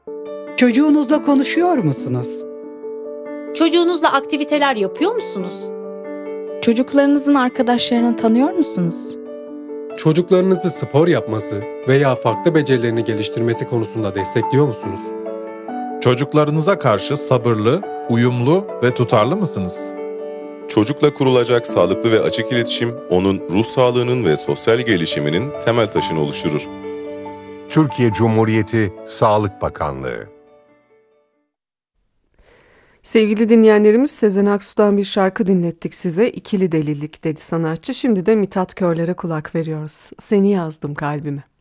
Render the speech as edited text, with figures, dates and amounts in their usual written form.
Çocuğunuzla konuşuyor musunuz? Çocuğunuzla aktiviteler yapıyor musunuz? Çocuklarınızın arkadaşlarını tanıyor musunuz? Çocuklarınızı spor yapması veya farklı becerilerini geliştirmesi konusunda destekliyor musunuz? Çocuklarınıza karşı sabırlı, uyumlu ve tutarlı mısınız? Çocukla kurulacak sağlıklı ve açık iletişim, onun ruh sağlığının ve sosyal gelişiminin temel taşını oluşturur. Türkiye Cumhuriyeti Sağlık Bakanlığı. Sevgili dinleyenlerimiz, Sezen Aksu'dan bir şarkı dinlettik size. İkili delilik dedi sanatçı. Şimdi de Mithat Körler'e kulak veriyoruz. Seni yazdım kalbime.